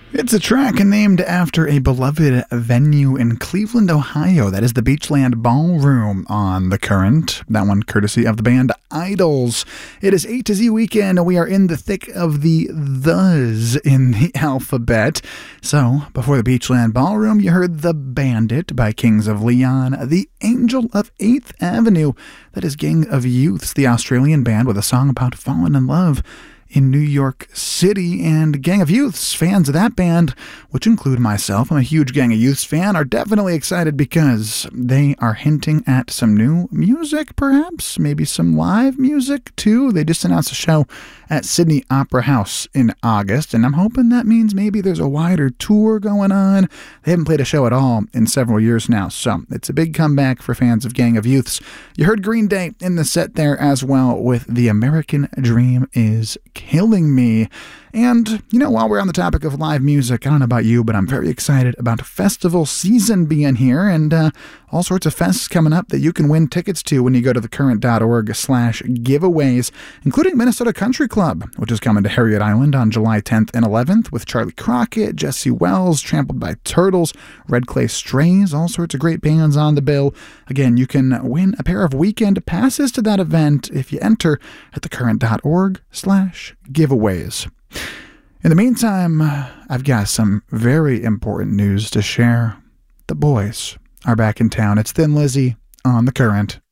It's a track named after a beloved venue in Cleveland, Ohio. That is the Beachland Ballroom on The Current. That one courtesy of the band Idols. It is A to Z weekend, and we are in the thick of the thes in the alphabet. So, before the Beachland Ballroom, you heard The Bandit by Kings of Leon, The Angel of 8th Avenue. That is Gang of Youths, the Australian band with a song about falling in love in New York City. And Gang of Youths, fans of that band, which include myself, I'm a huge Gang of Youths fan, are definitely excited because they are hinting at some new music, perhaps, maybe some live music too. They just announced a show at Sydney Opera House in August, and I'm hoping that means maybe there's a wider tour going on. They haven't played a show at all in several years now, so it's a big comeback for fans of Gang of Youths. You heard Green Day in the set there as well with The American Dream Is Killing Me. And, while we're on the topic of live music, I don't know about you, but I'm very excited about festival season being here and all sorts of fests coming up that you can win tickets to when you go to thecurrent.org/giveaways, including Minnesota Country Club, which is coming to Harriet Island on July 10th and 11th with Charlie Crockett, Jesse Wells, Trampled by Turtles, Red Clay Strays, all sorts of great bands on the bill. Again, you can win a pair of weekend passes to that event if you enter at thecurrent.org/giveaways. In the meantime, I've got some very important news to share. The boys are back in town. It's Thin Lizzy on The Current.